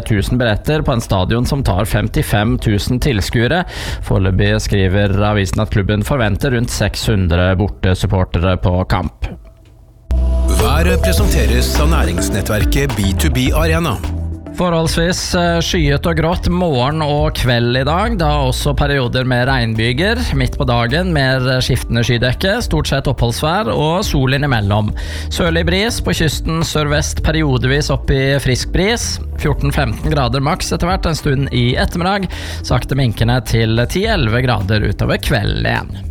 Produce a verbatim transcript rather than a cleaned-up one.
tusen billetter på en stadion som tar femtifem tusen tilskuere. Foreløpig skriver avisen at klubben forventer rundt seks hundre bortesupportere på kamp. Været presenteres av næringsnettverket B to B Arena. Forholdsvis skyet og grått morgen og kveld i dag, da også perioder med regnbyger. Midt på dagen mer skiftende skydekke, stort sett oppholdsvær og sol innimellom. Sørlig bris på kysten sørvest periodevis opp i frisk bris. fjorten til femten grader maks etter hvert en stund i ettermiddag. Sakte minkende til ti til elleve grader utover kvelden igjen.